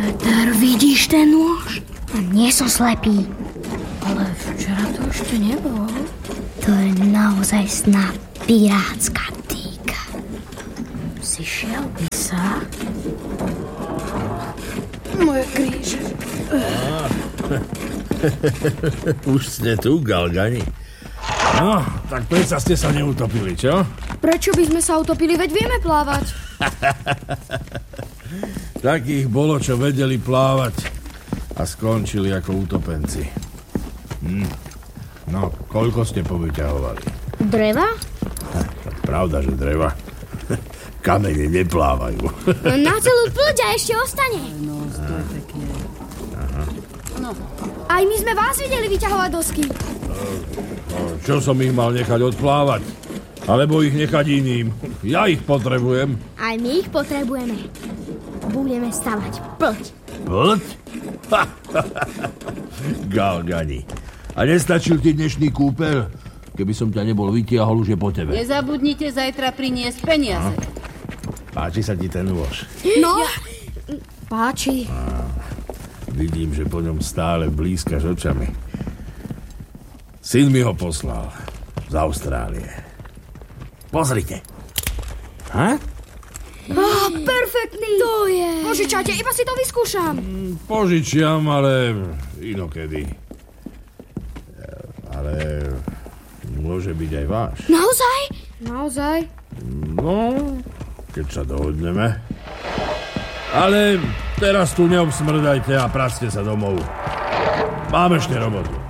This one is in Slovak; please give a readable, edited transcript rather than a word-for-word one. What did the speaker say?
Peter, vidíš ten nôž? Nie som slepý. Ale včera to ešte nebolo. To je naozaj sná pirátska týka. Zišiel by sa? Moje kríže. Už ste tu, Galgani. No, tak predsa ste sa neutopili, čo? Prečo by sme sa utopili, veď vieme plávať? Takých bolo, čo vedeli plávať a skončili ako utopenci. No, koľko ste povyťahovali? Dreva? Pravda, že dreva. Kamene neplávajú. Na celú plť a ešte ostane. No, to je pekne. No. Aj my sme vás videli vyťahovať dosky. Čo som ich mal nechať odplávať? Alebo ich nechať iným? Ja ich potrebujem. Aj my ich potrebujeme. Budeme stavať plť. Plť? Galgani. A nestačil ti dnešný kúpel? Keby som ťa nebol vytiahol, už je po tebe. Nezabudnite zajtra priniesť peniaze. Páči sa ti ten nôž? No, páči. Vidím, že po ňom stále blízkaš očami. Syn mi ho poslal z Austrálie. Pozrite. Ha? Perfektný. To je. Požičajte, iba si to vyskúšam. Požičiam, ale inokedy. Ale môže byť aj váš. Naozaj? Naozaj? No, keď sa dohodneme. Ale teraz tu neobsmrdajte a practe sa domov. Mám ešte robotu.